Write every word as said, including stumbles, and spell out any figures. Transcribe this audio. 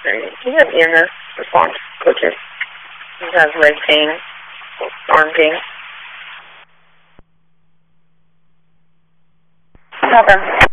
He has E M S response coaches. He has leg pain, arm pain. Cover.